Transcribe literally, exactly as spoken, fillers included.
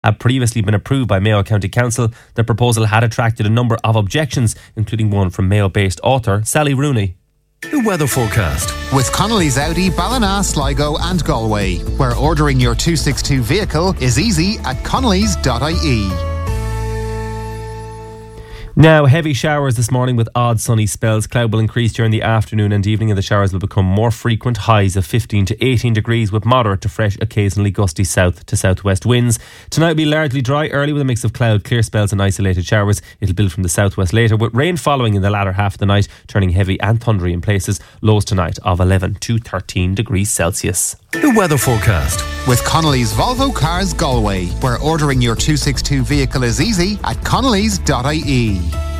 had previously been approved by Mayo County Council, the proposal had attracted a number of objections, including one from Mayo-based author Sally Rooney. The weather forecast with Connolly's Audi, Ballina, Sligo and Galway, where ordering your two sixty-two vehicle is easy at connellys dot I E. Now, heavy showers this morning with odd sunny spells. Cloud will increase during the afternoon and evening, and the showers will become more frequent. Highs of fifteen to eighteen degrees with moderate to fresh, occasionally gusty south to southwest winds. Tonight will be largely dry early with a mix of cloud, clear spells and isolated showers. It'll build from the southwest later, with rain following in the latter half of the night, turning heavy and thundery in places. Lows tonight of eleven to thirteen degrees Celsius. The weather forecast with Connolly's Volvo Cars Galway, where ordering your two sixty-two vehicle is easy at connellys dot I E.